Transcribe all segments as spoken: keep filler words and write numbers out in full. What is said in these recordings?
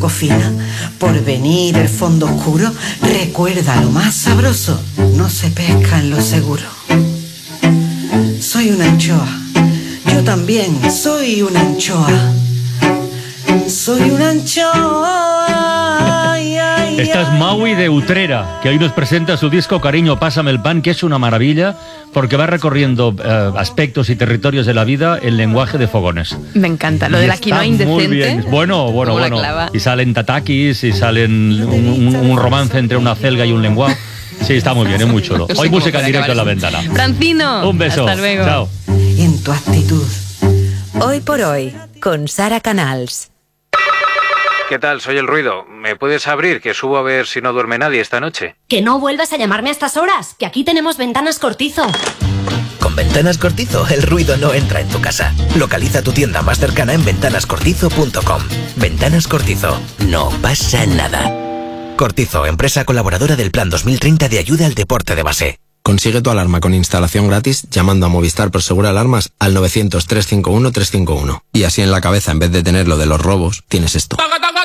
cofina. Por venir el fondo oscuro, recuerda lo más sabroso, no se pesca en lo seguro. Soy una anchoa, yo también soy una anchoa. Soy una anchoa. Ay, ay, Esta es Maui de Utrera, que hoy nos presenta su disco Cariño, pásame el pan, que es una maravilla, porque va recorriendo eh, aspectos y territorios de la vida en lenguaje de fogones. Me encanta, lo de la quinoa indecente. Muy bien. Bueno, bueno, bueno. Y salen tatakis, y salen un, un, un romance entre una celga y un lenguaje. Sí, está muy bien, es muy chulo. Hoy música en directo en La Ventana. Francino, un beso. Hasta luego. Chao. En tu actitud. Hoy por hoy, con Sara Canals. ¿Qué tal? Soy El Ruido. ¿Me puedes abrir? Que subo a ver si no duerme nadie esta noche. Que no vuelvas a llamarme a estas horas, que aquí tenemos Ventanas Cortizo. Con Ventanas Cortizo, el ruido no entra en tu casa. Localiza tu tienda más cercana en ventanas cortizo punto com. Ventanas Cortizo. No pasa nada. Cortizo, empresa colaboradora del Plan dos mil treinta de ayuda al deporte de base. Consigue tu alarma con instalación gratis llamando a Movistar Prosegur Alarmas al novecientos, trescientos cincuenta y uno, trescientos cincuenta y uno. Y así en la cabeza, en vez de tener lo de los robos, tienes esto.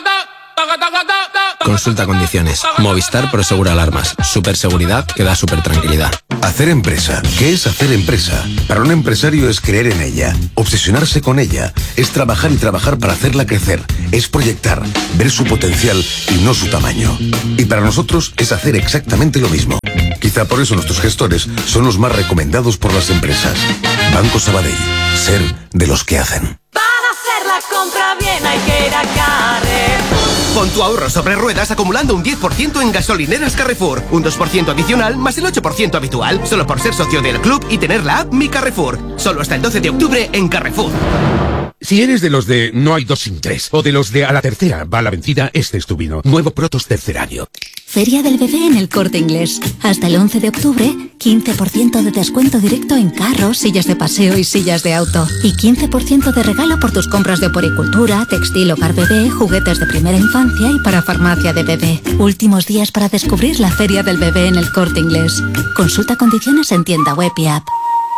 Consulta condiciones. Movistar Prosegur Alarmas. Superseguridad que da super tranquilidad. Hacer empresa. ¿Qué es hacer empresa? Para un empresario es creer en ella, obsesionarse con ella, es trabajar y trabajar para hacerla crecer, es proyectar, ver su potencial y no su tamaño. Y para nosotros es hacer exactamente lo mismo. Quizá por eso nuestros gestores son los más recomendados por las empresas. Banco Sabadell. Ser de los que hacen. Para hacer la compra bien hay que ir a Carrefour. Pon tu ahorro sobre ruedas acumulando un diez por ciento en gasolineras Carrefour. Un dos por ciento adicional más el ocho por ciento habitual. Solo por ser socio del club y tener la app Mi Carrefour. Solo hasta el doce de octubre en Carrefour. Si eres de los de no hay dos sin tres o de los de a la tercera va la vencida, este es tu vino. Nuevo Protos Tercerario. Feria del Bebé en El Corte Inglés. Hasta el once de octubre, quince por ciento de descuento directo en carros, sillas de paseo y sillas de auto. Y quince por ciento de regalo por tus compras de oporicultura, textil, hogar bebé, juguetes de primera infancia y para farmacia de bebé. Últimos días para descubrir la Feria del Bebé en El Corte Inglés. Consulta condiciones en tienda web y app.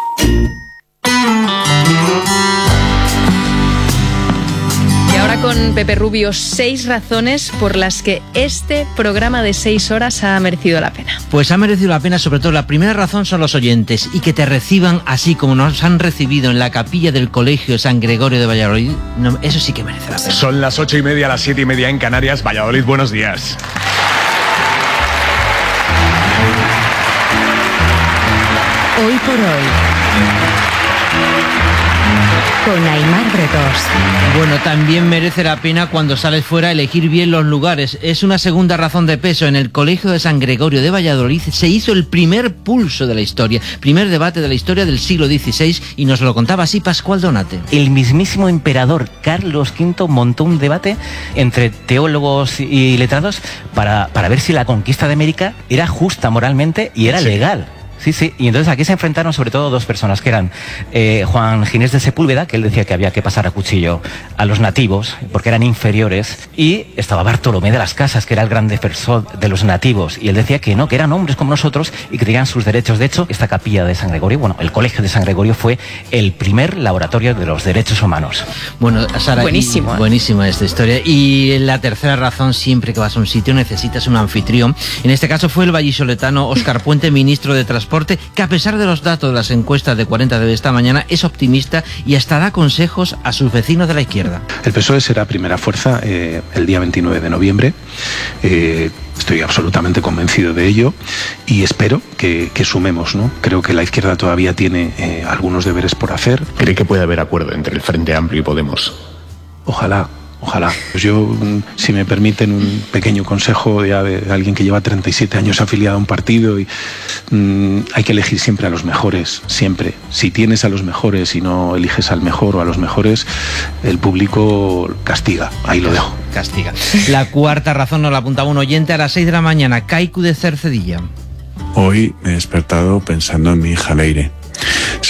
Y ahora con Pepe Rubio, seis razones por las que este programa de seis horas ha merecido la pena. Pues ha merecido la pena, sobre todo la primera razón son los oyentes, y que te reciban así como nos han recibido en la capilla del Colegio San Gregorio de Valladolid, no, eso sí que merece la pena. Son las ocho y media, las siete y media en Canarias. Valladolid, buenos días. Hoy por hoy, con Aimar Bretós. Bueno, también merece la pena cuando sales fuera elegir bien los lugares. Es una segunda razón de peso. En el Colegio de San Gregorio de Valladolid se hizo el primer pulso de la historia, primer debate de la historia del siglo dieciséis, y nos lo contaba así Pascual Donate. El mismísimo emperador Carlos quinto montó un debate entre teólogos y letrados para, para ver si la conquista de América era justa moralmente y era sí. legal. Sí, sí, y entonces aquí se enfrentaron sobre todo dos personas, que eran eh, Juan Ginés de Sepúlveda, que él decía que había que pasar a cuchillo a los nativos, porque eran inferiores, y estaba Bartolomé de las Casas, que era el gran defensor de los nativos, y él decía que no, que eran hombres como nosotros y que tenían sus derechos. De hecho, esta capilla de San Gregorio, bueno, el Colegio de San Gregorio fue el primer laboratorio de los derechos humanos. Bueno, Sara, buenísimo, y, buenísima esta historia. Y la tercera razón, siempre que vas a un sitio necesitas un anfitrión. En este caso fue el vallisoletano Óscar Puente, ministro de Transporte, que a pesar de los datos de las encuestas de cuarenta de esta mañana es optimista y hasta da consejos a sus vecinos de la izquierda. El P S O E será primera fuerza eh, el día veintinueve de noviembre. Eh, estoy absolutamente convencido de ello y espero que, que sumemos, ¿no? Creo que la izquierda todavía tiene eh, algunos deberes por hacer. ¿Cree que puede haber acuerdo entre el Frente Amplio y Podemos? Ojalá. Ojalá. Pues yo, si me permiten un pequeño consejo ya de alguien que lleva treinta y siete años afiliado a un partido, y mmm, hay que elegir siempre a los mejores, siempre. Si tienes a los mejores y no eliges al mejor o a los mejores, el público castiga. Ahí lo dejo. Castiga. La cuarta razón nos la apuntaba un oyente a las seis de la mañana. Kaiku de Cercedilla. Hoy me he despertado pensando en mi hija Leire.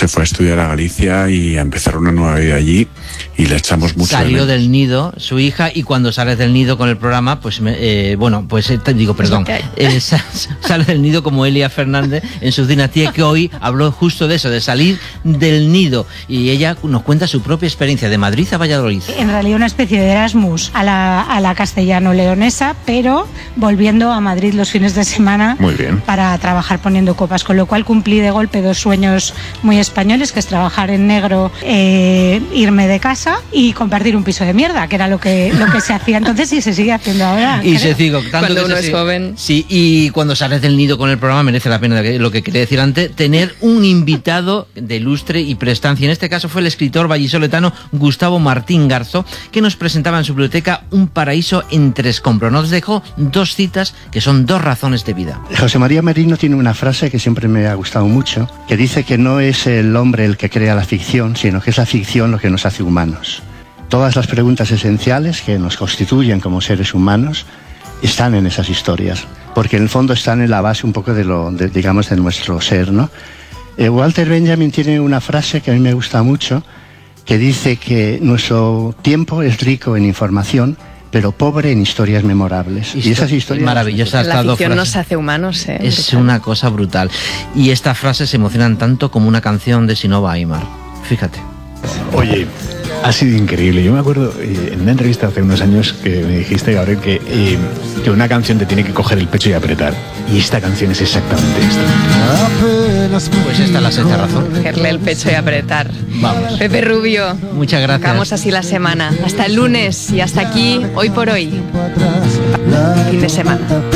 se fue a estudiar a Galicia y a empezar una nueva vida allí, y le echamos mucho de Salió menos. del nido su hija, y cuando sales del nido con el programa, pues me, eh, bueno, pues eh, te digo, perdón, eh, sa- sale del nido como Elia Fernández en su dinastía, que hoy habló justo de eso, de salir del nido, y ella nos cuenta su propia experiencia de Madrid a Valladolid. En realidad una especie de Erasmus a la, a la castellano-leonesa, pero volviendo a Madrid los fines de semana. Muy bien. Para trabajar poniendo copas, con lo cual cumplí de golpe dos sueños muy españoles, que es trabajar en negro, eh, irme de casa y compartir un piso de mierda, que era lo que, lo que se hacía entonces y se sigue haciendo ahora. Y creo. se sigue tanto Cuando que uno se es sigue- joven. Sí, y cuando sales del nido con el programa merece la pena, lo que quería decir antes, tener un invitado de lustre y prestancia. En este caso fue el escritor vallisoletano Gustavo Martín Garzo, que nos presentaba en su biblioteca Un paraíso en tres compros. Nos dejó dos citas que son dos razones de vida. José María Merino tiene una frase que siempre me ha gustado mucho, que dice que no es el hombre el que crea la ficción, sino que es la ficción lo que nos hace humanos. Todas las preguntas esenciales que nos constituyen como seres humanos están en esas historias, porque en el fondo están en la base un poco de lo, de, digamos, de nuestro ser, ¿no? Eh, Walter Benjamin tiene una frase que a mí me gusta mucho, que dice que nuestro tiempo es rico en información, pero pobre en historias memorables. Y esas historias... Maravillosas La estas dos ficción frases. nos hace humanos, ¿eh? Es Brutal. una cosa brutal. Y estas frases se emocionan tanto como una canción de Sinova Aimar. Fíjate. Oye, ha sido increíble. Yo me acuerdo eh, en una entrevista hace unos años que me dijiste, Gabriel, que, eh, que una canción te tiene que coger el pecho y apretar. Y esta canción es exactamente esto. Pues esta es la sexta razón. Cogerle el pecho y apretar. Vamos. Pepe Rubio. Muchas gracias. Acabamos así la semana. Hasta el lunes y hasta aquí, hoy por hoy. Fin de semana.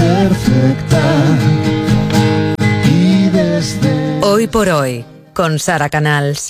Hoy por hoy, con Sara Canals.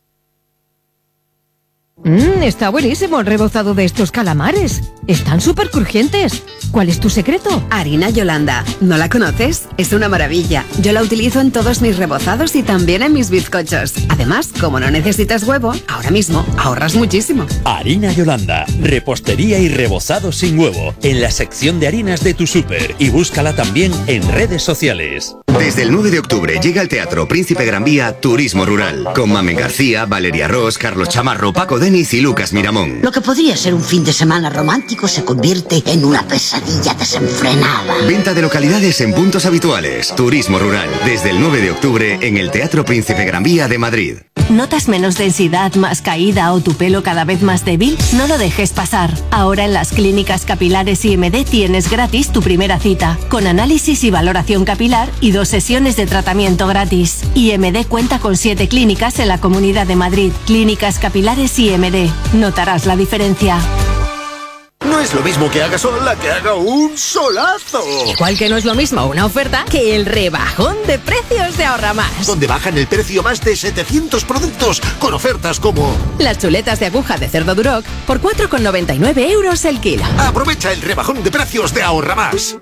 Mmm, está buenísimo el rebozado de estos calamares. Están súper crujientes. ¿Cuál es tu secreto? Harina Yolanda. ¿No la conoces? Es una maravilla. Yo la utilizo en todos mis rebozados y también en mis bizcochos. Además, como no necesitas huevo, ahora mismo ahorras muchísimo. Harina Yolanda, repostería y rebozado sin huevo, en la sección de harinas de tu súper, y búscala también en redes sociales. Desde el nueve de octubre llega al Teatro Príncipe Gran Vía Turismo Rural, con Mamen García, Valeria Ross, Carlos Chamarro, Paco Denis y Lucas Miramón. Lo que podría ser un fin de semana romántico se convierte en una pesadilla desenfrenada. Venta de localidades en puntos habituales. Turismo Rural, desde el nueve de octubre en el Teatro Príncipe Gran Vía de Madrid. ¿Notas menos densidad, más caída o tu pelo cada vez más débil? No lo dejes pasar. Ahora en las clínicas capilares I M D tienes gratis tu primera cita, con análisis y valoración capilar y dos sesiones de tratamiento gratis. I M D cuenta con siete clínicas en la Comunidad de Madrid. Clínicas capilares I M D. Notarás la diferencia. No es lo mismo que haga sol a que haga un solazo. Igual que no es lo mismo una oferta que el rebajón de precios de Ahorra Más. Donde bajan el precio más de setecientos productos con ofertas como... Las chuletas de aguja de cerdo Duroc por cuatro con noventa y nueve euros el kilo. Aprovecha el rebajón de precios de Ahorra Más.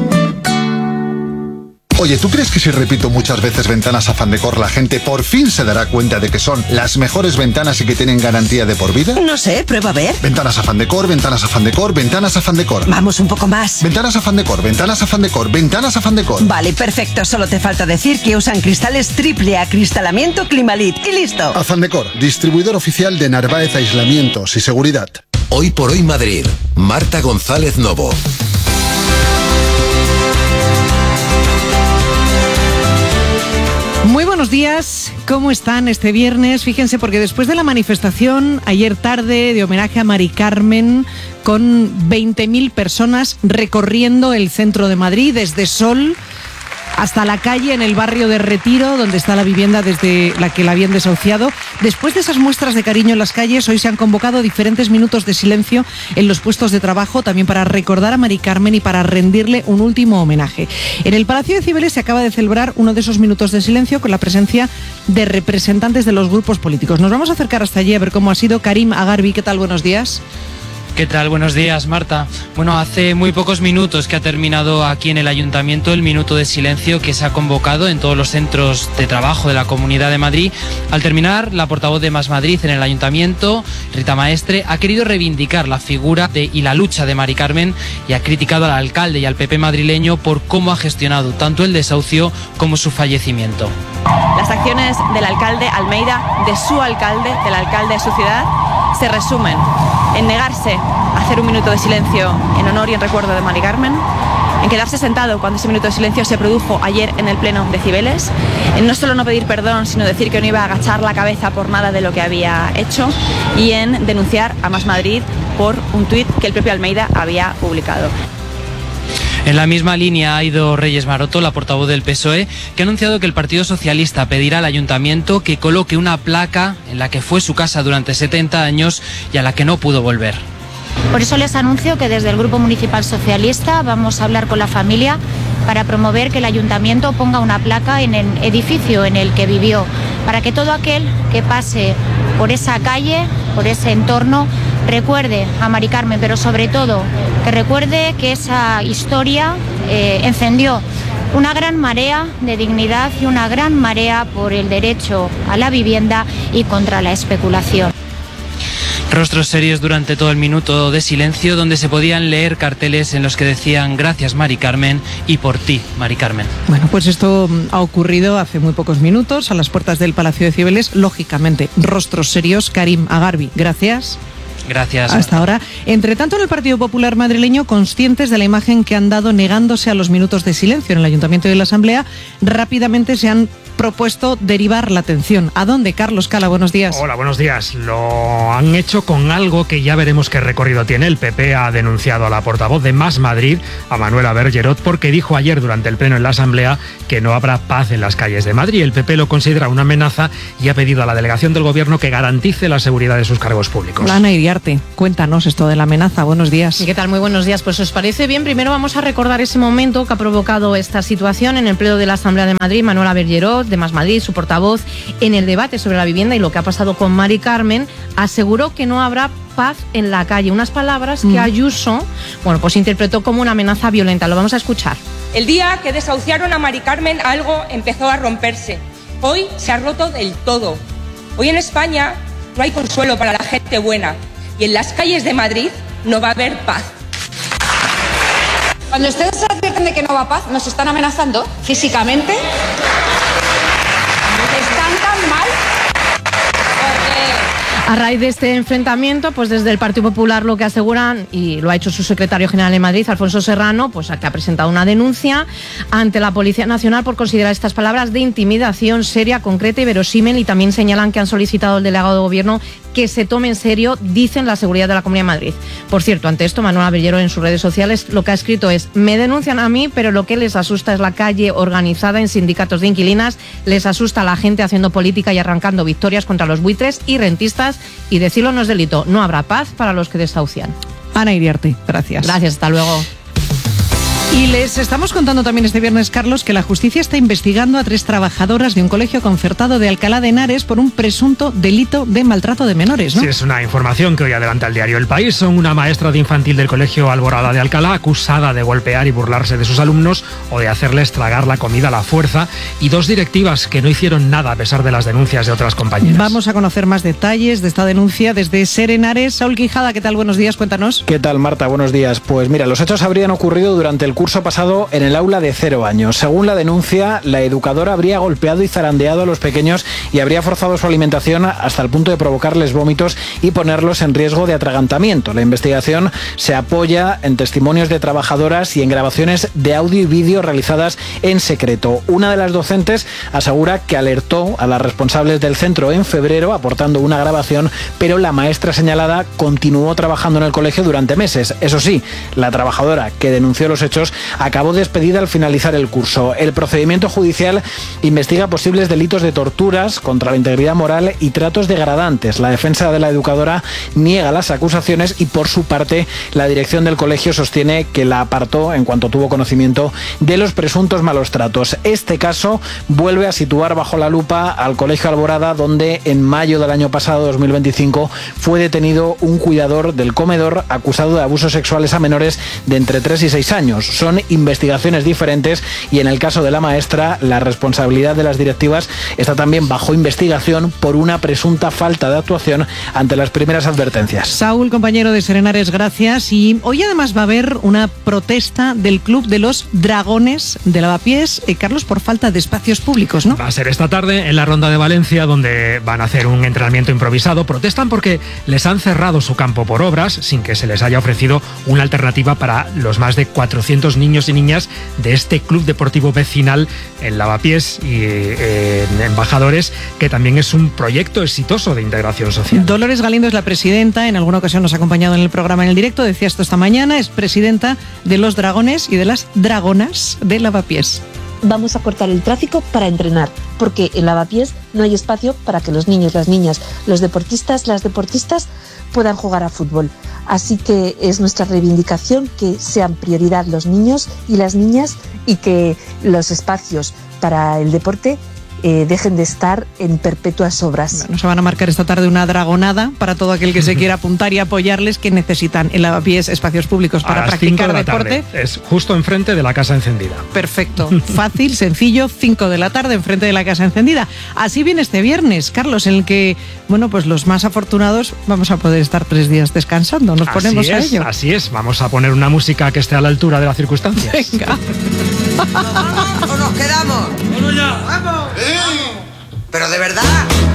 Oye, ¿tú crees que si repito muchas veces ventanas Afán Decor, la gente por fin se dará cuenta de que son las mejores ventanas y que tienen garantía de por vida? No sé, prueba a ver. Ventanas Afán Decor, ventanas Afán Decor, ventanas Afán Decor. Vamos un poco más. Ventanas Afán Decor, ventanas Afán Decor, ventanas Afán Decor. Vale, perfecto. Solo te falta decir que usan cristales triple acristalamiento Climalit. Y listo. Afán Decor, distribuidor oficial de Narváez Aislamientos y Seguridad. Hoy por hoy Madrid. Marta González Novo. Muy buenos días, ¿cómo están este viernes? Fíjense, porque después de la manifestación ayer tarde de homenaje a Mari Carmen, con veinte mil personas recorriendo el centro de Madrid, desde Sol hasta la calle en el barrio de Retiro, donde está la vivienda desde la que la habían desahuciado. Después de esas muestras de cariño en las calles, hoy se han convocado diferentes minutos de silencio en los puestos de trabajo, también para recordar a Mari Carmen y para rendirle un último homenaje. En el Palacio de Cibeles se acaba de celebrar uno de esos minutos de silencio con la presencia de representantes de los grupos políticos. Nos vamos a acercar hasta allí a ver cómo ha sido. Karim Agarbi, ¿qué tal? Buenos días. ¿Qué tal? Buenos días, Marta. Bueno, hace muy pocos minutos que ha terminado aquí en el Ayuntamiento el minuto de silencio que se ha convocado en todos los centros de trabajo de la Comunidad de Madrid. Al terminar, la portavoz de Más Madrid en el Ayuntamiento, Rita Maestre, ha querido reivindicar la figura de, y la lucha de Mari Carmen y ha criticado al alcalde y al P P madrileño por cómo ha gestionado tanto el desahucio como su fallecimiento. Las acciones del alcalde Almeida, de su alcalde, del alcalde de su ciudad, se resumen en negarse a hacer un minuto de silencio en honor y en recuerdo de Mari Carmen, en quedarse sentado cuando ese minuto de silencio se produjo ayer en el Pleno de Cibeles, en no solo no pedir perdón, sino decir que no iba a agachar la cabeza por nada de lo que había hecho, y en denunciar a Más Madrid por un tuit que el propio Almeida había publicado. En la misma línea ha ido Reyes Maroto, la portavoz del P S O E, que ha anunciado que el Partido Socialista pedirá al Ayuntamiento que coloque una placa en la que fue su casa durante setenta años y a la que no pudo volver. Por eso les anuncio que desde el Grupo Municipal Socialista vamos a hablar con la familia para promover que el Ayuntamiento ponga una placa en el edificio en el que vivió, para que todo aquel que pase por esa calle, por ese entorno, recuerde a Mari Carmen, pero sobre todo que recuerde que esa historia eh, encendió una gran marea de dignidad y una gran marea por el derecho a la vivienda y contra la especulación. Rostros serios durante todo el minuto de silencio, donde se podían leer carteles en los que decían gracias Mari Carmen y por ti Mari Carmen. Bueno, pues esto ha ocurrido hace muy pocos minutos a las puertas del Palacio de Cibeles. Lógicamente, rostros serios. Karim Agarbi, gracias. Gracias. Hasta ahora. Entre tanto, en el Partido Popular madrileño, conscientes de la imagen que han dado negándose a los minutos de silencio en el Ayuntamiento y en la Asamblea, rápidamente se han propuesto derivar la atención. ¿A dónde, Carlos Cala? Buenos días. Hola, buenos días. Lo han hecho con algo que ya veremos qué recorrido tiene. El P P ha denunciado a la portavoz de Más Madrid, a Manuela Bergerot, porque dijo ayer durante el pleno en la Asamblea que no habrá paz en las calles de Madrid. El P P lo considera una amenaza y ha pedido a la delegación del Gobierno que garantice la seguridad de sus cargos públicos. Ana Iriarte, cuéntanos esto de la amenaza. Buenos días. ¿Qué tal? Muy buenos días. Pues os parece bien, primero vamos a recordar ese momento que ha provocado esta situación en el pleno de la Asamblea de Madrid. Manuela Bergerot, de Más Madrid, su portavoz, en el debate sobre la vivienda y lo que ha pasado con Mari Carmen, aseguró que no habrá paz en la calle. Unas palabras que Ayuso, bueno, pues interpretó como una amenaza violenta. Lo vamos a escuchar. El día que desahuciaron a Mari Carmen, algo empezó a romperse. Hoy se ha roto del todo. Hoy en España no hay consuelo para la gente buena. Y en las calles de Madrid no va a haber paz. Cuando ustedes se advierten de que no va a paz, nos están amenazando físicamente. Están tan mal. A raíz de este enfrentamiento, pues desde el Partido Popular lo que aseguran, y lo ha hecho su secretario general en Madrid, Alfonso Serrano, pues que ha presentado una denuncia ante la Policía Nacional por considerar estas palabras de intimidación seria, concreta y verosímil, y también señalan que han solicitado al delegado de Gobierno que se tome en serio, dicen, la seguridad de la Comunidad de Madrid. Por cierto, ante esto, Manuela Bergerot en sus redes sociales lo que ha escrito es: me denuncian a mí, pero lo que les asusta es la calle organizada en sindicatos de inquilinas, les asusta a la gente haciendo política y arrancando victorias contra los buitres y rentistas, y decirlo no es delito. No habrá paz para los que desahucian. Ana Iriarte, gracias. Gracias, hasta luego. Y les estamos contando también este viernes, Carlos, que la justicia está investigando a tres trabajadoras de un colegio concertado de Alcalá de Henares por un presunto delito de maltrato de menores, ¿no? Sí, es una información que hoy adelanta el diario El País. Son una maestra de infantil del colegio Alborada de Alcalá, acusada de golpear y burlarse de sus alumnos o de hacerles tragar la comida a la fuerza, y dos directivas que no hicieron nada a pesar de las denuncias de otras compañeras. Vamos a conocer más detalles de esta denuncia desde SER Henares. Saúl Quijada, ¿qué tal? Buenos días, cuéntanos. ¿Qué tal, Marta? Buenos días. Pues mira, los hechos habrían ocurrido durante el curso pasado en el aula de cero años. Según la denuncia, la educadora habría golpeado y zarandeado a los pequeños y habría forzado su alimentación hasta el punto de provocarles vómitos y ponerlos en riesgo de atragantamiento. La investigación se apoya en testimonios de trabajadoras y en grabaciones de audio y vídeo realizadas en secreto. Una de las docentes asegura que alertó a las responsables del centro en febrero aportando una grabación, pero la maestra señalada continuó trabajando en el colegio durante meses. Eso sí, la trabajadora que denunció los hechos Estudios acabó despedida al finalizar el curso. El procedimiento judicial investiga posibles delitos de torturas contra la integridad moral y tratos degradantes. La defensa de la educadora niega las acusaciones y, por su parte, la dirección del colegio sostiene que la apartó en cuanto tuvo conocimiento de los presuntos malos tratos. Este caso vuelve a situar bajo la lupa al Colegio Alborada, donde en mayo del año pasado, dos mil veinticinco, fue detenido un cuidador del comedor acusado de abusos sexuales a menores de entre tres y seis años. Son investigaciones diferentes y en el caso de la maestra, la responsabilidad de las directivas está también bajo investigación por una presunta falta de actuación ante las primeras advertencias. Saúl, compañero de Serenares, gracias. Y hoy además va a haber una protesta del Club de los Dragones de Lavapiés, eh, Carlos, por falta de espacios públicos, ¿no? Va a ser esta tarde en la Ronda de Valencia, donde van a hacer un entrenamiento improvisado. Protestan porque les han cerrado su campo por obras sin que se les haya ofrecido una alternativa para los más de cuatrocientos niños y niñas de este club deportivo vecinal en Lavapiés y eh, en Embajadores, que también es un proyecto exitoso de integración social. Dolores Galindo es la presidenta, en alguna ocasión nos ha acompañado en el programa en el directo, decía esto esta mañana, es presidenta de los dragones y de las dragonas de Lavapiés. Vamos a cortar el tráfico para entrenar, porque en Lavapiés no hay espacio para que los niños, las niñas, los deportistas, las deportistas puedan jugar a fútbol. Así que es nuestra reivindicación que sean prioridad los niños y las niñas y que los espacios para el deporte Eh, dejen de estar en perpetuas obras. Bueno, se van a marcar esta tarde una dragonada para todo aquel que se quiera apuntar y apoyarles, que necesitan en Lavapiés espacios públicos para practicar de deporte. Tarde. Es justo enfrente de la Casa Encendida. Perfecto, fácil, sencillo, cinco de la tarde enfrente de la Casa Encendida. Así viene este viernes, Carlos, en el que, bueno, pues los más afortunados vamos a poder estar tres días descansando. Nos ponemos así a es, ello. Así es, vamos a poner una música que esté a la altura de las circunstancias. Venga. ¿O nos quedamos? ¡Vamos ya! ¡Vamos! ¡Sí! Pero de verdad.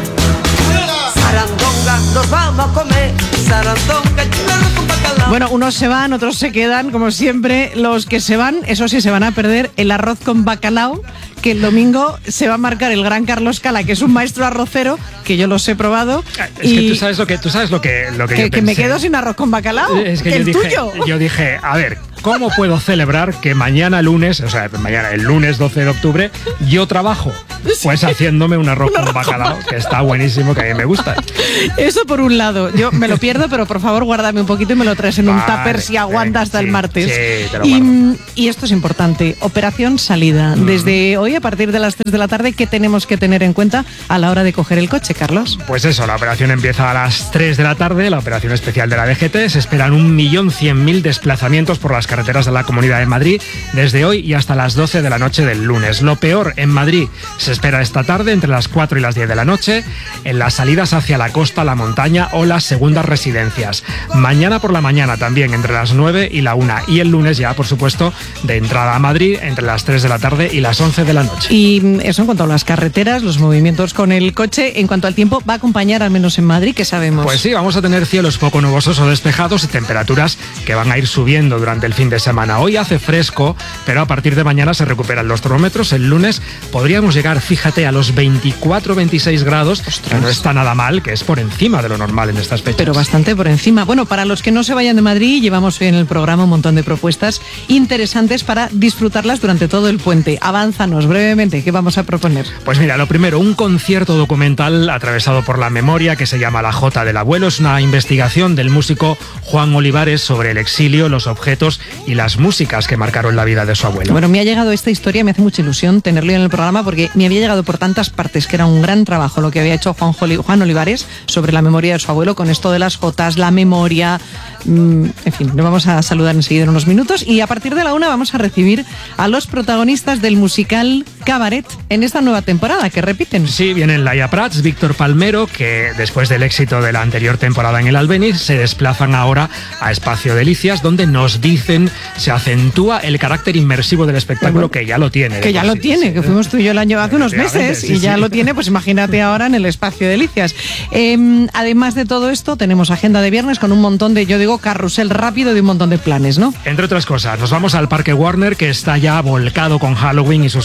Sarandonga, nos vamos a comer. Sarandonga, churros con bacalao. Bueno, unos se van, otros se quedan, como siempre. Los que se van, eso sí, se van a perder el arroz con bacalao, que el domingo se va a marcar el gran Carlos Cala, que es un maestro arrocero, que yo los he probado. Es y que tú sabes lo que, tú sabes lo que, lo que, que, yo que me pensé. quedo sin arroz con bacalao. Es que el yo dije, tuyo. yo dije, a ver, ¿cómo puedo celebrar que mañana lunes, o sea, mañana el lunes doce de octubre, yo trabajo? Pues haciéndome un arroz con bacalao, que está buenísimo, que a mí me gusta. Eso por un lado, yo me lo pierdo, pero por favor guárdame un poquito y me lo traes en un Vale, tupper si aguanta hasta sí, el martes. sí, te lo y, y esto es importante, operación salida. Mm. Desde hoy a partir de las tres de la tarde, ¿qué tenemos que tener en cuenta a la hora de coger el coche, Carlos? Pues eso, la operación empieza a las tres de la tarde, la operación especial de la D G T. Se esperan un millón cien mil desplazamientos por las carreteras de la Comunidad de Madrid desde hoy y hasta las doce de la noche del lunes. Lo peor en Madrid se espera esta tarde entre las cuatro y las diez de la noche en las salidas hacia la costa, la montaña o las segundas residencias. Mañana por la mañana también entre las nueve y la una, y el lunes ya, por supuesto, de entrada a Madrid entre las tres de la tarde y las once de la noche. Y eso en cuanto a las carreteras, los movimientos con el coche. En cuanto al tiempo, va a acompañar al menos en Madrid, que sabemos. Pues sí, vamos a tener cielos poco nubosos o despejados y temperaturas que van a ir subiendo durante el fin de semana. Hoy hace fresco, pero a partir de mañana se recuperan los termómetros. El lunes podríamos llegar, fíjate, a los veinticuatro veintiséis grados, que no está nada mal, que es por encima de lo normal en estas fechas. Pero bastante por encima. Bueno, para los que no se vayan de Madrid, llevamos hoy en el programa un montón de propuestas interesantes para disfrutarlas durante todo el puente. Avánzanos brevemente, ¿qué vamos a proponer? Pues mira, lo primero, un concierto documental atravesado por la memoria que se llama La Jota del Abuelo. Es una investigación del músico Juan Olivares sobre el exilio, los objetos y las músicas que marcaron la vida de su abuelo. Bueno, me ha llegado esta historia, me hace mucha ilusión tenerlo en el programa porque me había llegado por tantas partes que era un gran trabajo lo que había hecho Juan, Joli, Juan Olivares sobre la memoria de su abuelo, con esto de las jotas, la memoria, mmm, en fin, lo vamos a saludar enseguida en unos minutos y a partir de la una vamos a recibir a los protagonistas del musical Cabaret en esta nueva temporada, que repiten. Sí, vienen Laia Prats, Víctor Palmero, que después del éxito de la anterior temporada en el Albéniz se desplazan ahora a Espacio Delicias, donde nos dicen se acentúa el carácter inmersivo del espectáculo, que ya lo tiene. Que ya lo sí, tiene, sí, que fuimos tú y yo el año hace unos meses sí, y ya sí. lo tiene, pues imagínate ahora en el Espacio Delicias. Eh, además de todo esto, tenemos agenda de viernes con un montón de, yo digo, carrusel rápido de un montón de planes, ¿no? Entre otras cosas, nos vamos al Parque Warner, que está ya volcado con Halloween y sus noches de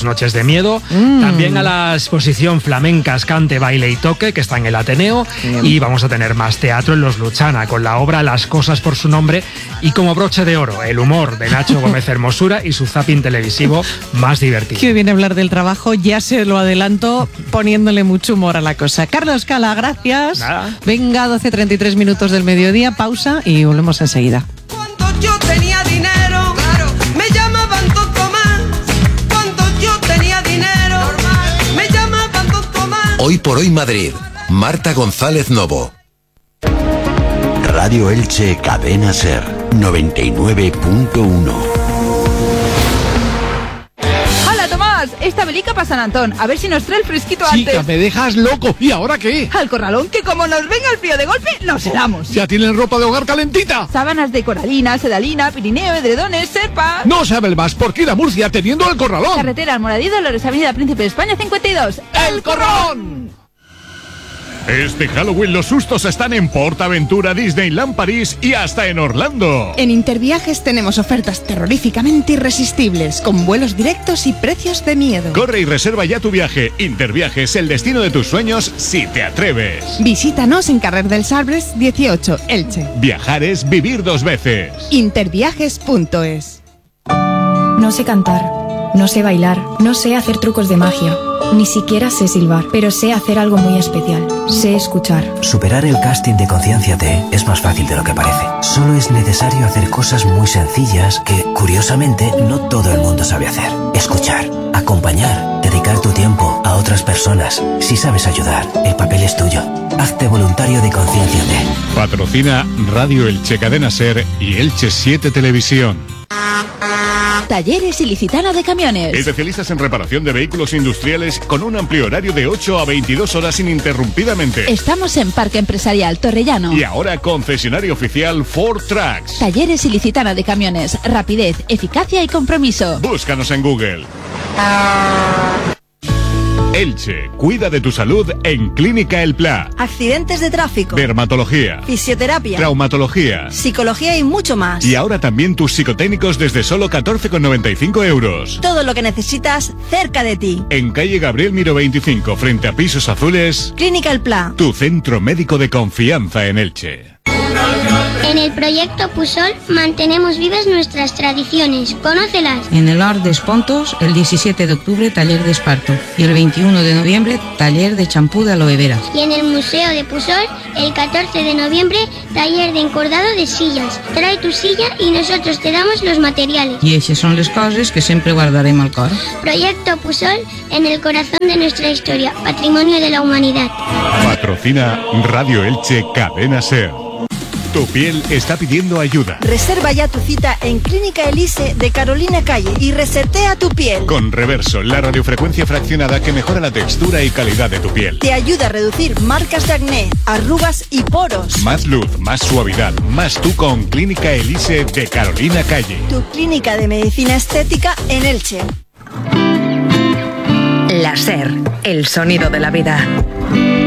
miedo. Mm. También a la exposición Flamencas, Cante, Baile y Toque, que está en el Ateneo. Bien. Y vamos a tener más teatro en Los Luchana, con la obra Las cosas por su nombre, y como broche de oro, el humor de Nacho Gómez Hermosura y su zapping televisivo más divertido. Que viene a hablar del trabajo, ya se lo adelanto, poniéndole mucho humor a la cosa. Carlos Cala, gracias. Nada. Venga, doce treinta y tres minutos del mediodía, pausa y volvemos enseguida. Cuando yo tenía dinero, claro, me llamaban Don Tomás. Cuando yo tenía dinero, normal, me llamaban Don Tomás. Hoy por hoy Madrid, Marta González Novo. Radio Elche Cadena Ser noventa y nueve punto uno. Esta velica para San Antón, a ver si nos trae el fresquito antes. Chica, me dejas loco. ¿Y ahora qué? Al corralón, que como nos venga el frío de golpe, nos helamos. ¿Ya tienen ropa de hogar calentita? Sábanas de coralina, sedalina, pirineo, edredones, serpa. No sabe el más por ir a Murcia teniendo el corralón. Carretera Almoradí, Dolores, Avenida Príncipe de España cincuenta y dos. ¡El corralón! Este Halloween los sustos están en PortAventura, Disneyland París y hasta en Orlando. En Interviajes tenemos ofertas terroríficamente irresistibles, con vuelos directos y precios de miedo. Corre y reserva ya tu viaje. Interviajes, el destino de tus sueños si te atreves. Visítanos en Carrer del Sabres dieciocho, Elche. Viajar es vivir dos veces. Interviajes punto es. No sé cantar, no sé bailar, no sé hacer trucos de magia. Ni siquiera sé silbar, pero sé hacer algo muy especial. Sé escuchar. Superar el casting de Concienciate es más fácil de lo que parece. Solo es necesario hacer cosas muy sencillas que, curiosamente, no todo el mundo sabe hacer. Escuchar, acompañar, dedicar tu tiempo a otras personas. Si sabes ayudar, el papel es tuyo. Hazte voluntario de Concienciate. Patrocina Radio Elche Cadena Ser y Elche siete Televisión. Talleres Ilicitana de Camiones. Especialistas en reparación de vehículos industriales con un amplio horario de ocho a veintidós horas ininterrumpidamente. Estamos en Parque Empresarial Torrellano. Y ahora concesionario oficial Ford Trucks. Talleres Ilicitana de Camiones. Rapidez, eficacia y compromiso. Búscanos en Google. Elche, cuida de tu salud en Clínica El Pla. Accidentes de tráfico, dermatología, fisioterapia, traumatología, psicología y mucho más. Y ahora también tus psicotécnicos desde solo catorce con noventa y cinco euros. Todo lo que necesitas cerca de ti. En calle Gabriel Miró veinticinco, frente a Pisos Azules. Clínica El Pla. Tu centro médico de confianza en Elche. En el proyecto Pusol mantenemos vivas nuestras tradiciones. Conócelas. En el Hort de Espontos, el diecisiete de octubre, taller de esparto. Y el veintiuno de noviembre, taller de champú de aloe vera. Y en el Museo de Pusol, el catorce de noviembre, taller de encordado de sillas. Trae tu silla y nosotros te damos los materiales. Y esas son las cosas que siempre guardaremos al cor. Proyecto Pusol en el corazón de nuestra historia, patrimonio de la humanidad. Patrocina Radio Elche Cadena Ser. Tu piel está pidiendo ayuda. Reserva ya tu cita en Clínica Elise de Carolina Calle y resetea tu piel. Con Reverso, la radiofrecuencia fraccionada que mejora la textura y calidad de tu piel. Te ayuda a reducir marcas de acné, arrugas y poros. Más luz, más suavidad, más tú con Clínica Elise de Carolina Calle. Tu clínica de medicina estética en Elche. La Ser, el sonido de la vida.